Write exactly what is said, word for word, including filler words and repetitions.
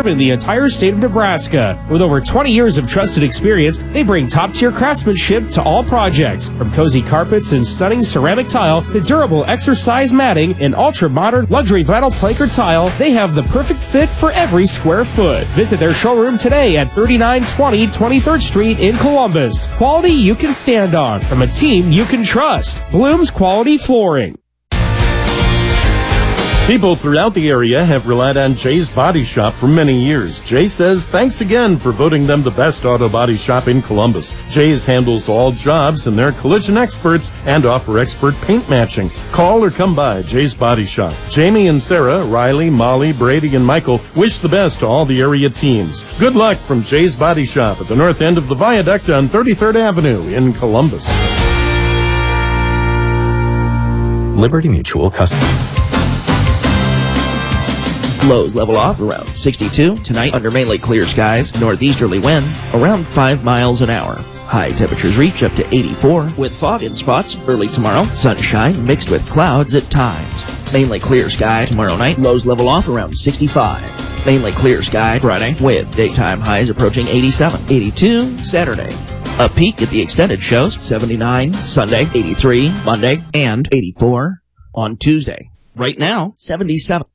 in the entire state of Nebraska. With over twenty years of trusted experience, they bring top-tier craftsmanship to all projects. From cozy carpets and stunning ceramic tile to durable exercise matting and ultra-modern luxury vinyl plank or tile, they have the perfect fit for every square foot. Visit their showroom today at thirty-nine twenty twenty-third Street in Columbus. Quality you can stand on from a team you can trust. Bloom's Quality Flooring. People throughout the area have relied on Jay's Body Shop for many years. Jay says thanks again for voting them the best auto body shop in Columbus. Jay's handles all jobs and they're collision experts and offer expert paint matching. Call or come by Jay's Body Shop. Jamie and Sarah, Riley, Molly, Brady, and Michael wish the best to all the area teams. Good luck from Jay's Body Shop at the north end of the viaduct on thirty-third Avenue in Columbus. Liberty Mutual Custom. Lows level off around sixty-two. Tonight, under mainly clear skies, northeasterly winds around five miles an hour. High temperatures reach up to eighty-four, with fog in spots early tomorrow. Sunshine mixed with clouds at times. Mainly clear sky tomorrow night. Lows level off around sixty-five. Mainly clear sky Friday, with daytime highs approaching eighty-seven. eighty-two Saturday. A peak at the extended shows. seventy-nine Sunday, eighty-three Monday, and eighty-four on Tuesday. Right now, seventy-seven.